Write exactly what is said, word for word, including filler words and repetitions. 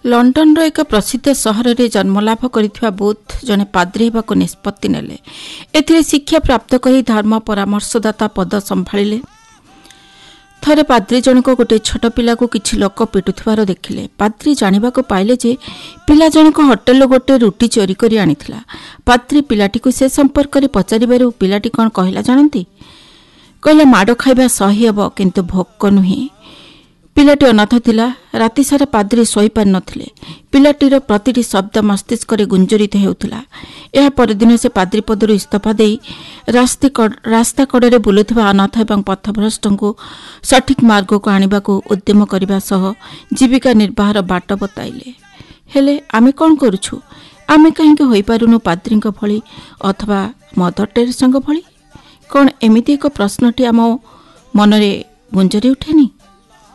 London रो एक प्रसिद्ध सहर में जन्मलाभ करिथिबा बुध जने पाद्री हेबाको निष्पत्ति नेले। एथिरे शिक्षा प्राप्त करी धर्म परामर्शदाता पद संभाळिले। थरे पाद्री जनक गोटे छोट पिला को किछि लोक पिटुथिबार देखिले। पाद्री जानिबाको पाइले जे पिला जनक होटेल गोटे रुटी चोरी करी आनिथिला। पाद्री पिलाटी को से संपर्क रे पचारिबारु पिलाटी कोन कहिला जानंती? कहला माडो खाइबा सही हेबो किंतु भोक नुही। पिलाटी अनाथ थिला। राति सारा पाद्री सोई पार नथिले। पिलाटीर प्रतिटी शब्द मस्तिष्क रे गुंजरित हेउथिला। एहा परदिन से पाद्री पदरु इस्तफा देई रास्ता कड़े बुलुथिबा अनाथ एवं पथभ्रष्टଙ୍କୁ सठिक मार्ग को आनिबा को उद्यम करबा सह जीविका निर्वाहर बाट बताइले। हेले आमे कोन करूछु? आमे काहेकि होई पारुनु पाद्रीଙ୍କ भଳି अथवा मदर टेरेसाଙ୍କ भଳି? कोन एमिति एक प्रश्नटी आम मनरे गुंजरी उठेनी?